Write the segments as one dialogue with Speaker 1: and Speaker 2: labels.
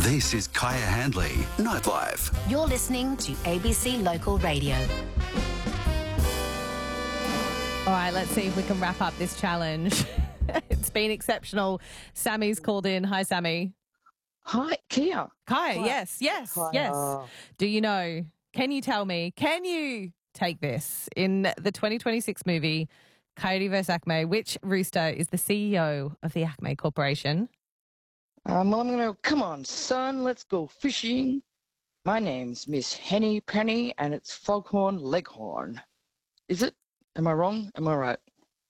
Speaker 1: This is Kaya Handley, Nightlife.
Speaker 2: You're listening to ABC Local Radio.
Speaker 3: All right, let's see if we can wrap up this challenge. It's been exceptional. Sammy's called in. Hi, Sammy.
Speaker 4: Hi, Kia.
Speaker 3: Kai,
Speaker 4: Hi.
Speaker 3: yes.
Speaker 4: Hi.
Speaker 3: Do you know, can you tell me, can you take this? In the 2026 movie, Coyote vs. Acme, which rooster is the CEO of the Acme Corporation?
Speaker 4: Well, I'm going to, come on, son, let's go fishing. My name's Miss Henny Penny, and it's Foghorn Leghorn. Is it? Am I wrong? Am I right?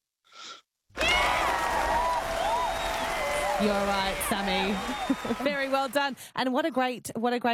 Speaker 3: You're right, Sammy. Very well done. And what a great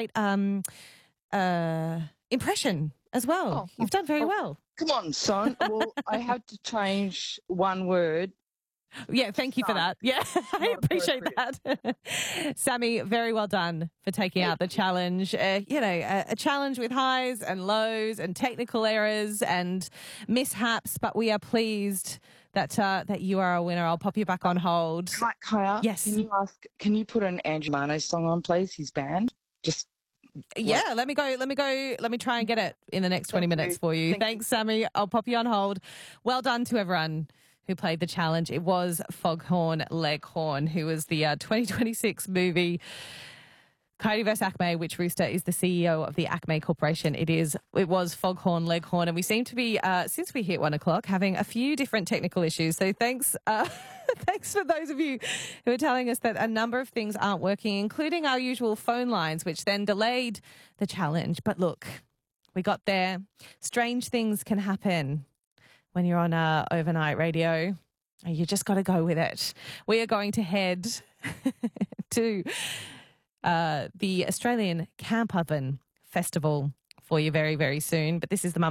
Speaker 3: impression as well. You've done very well.
Speaker 4: Come on, son. Well, I had to change one word.
Speaker 3: Yeah, thank you for that. Yeah, I appreciate that. Sammy, very well done for taking out the challenge. A challenge with highs and lows and technical errors and mishaps, but we are pleased that you are a winner. I'll pop you back on hold.
Speaker 4: Kaya,
Speaker 3: yes.
Speaker 4: Can you put an Andrew Mano song on, please? His band.
Speaker 3: Yeah, let me try and get it in the next 20 minutes for you. Thanks, Sammy. I'll pop you on hold. Well done to everyone who played the challenge. It was Foghorn Leghorn, who was the 2026 movie Coyote vs. Acme, which rooster is the CEO of the Acme Corporation. It was Foghorn Leghorn, and we seem to be, since we hit 1 o'clock, having a few different technical issues. So thanks for those of you who are telling us that a number of things aren't working, including our usual phone lines, which then delayed the challenge. But look, we got there. Strange things can happen when you're on overnight radio. You just got to go with it. We are going to head to the Australian Camp Oven Festival for you very, very soon. But this is the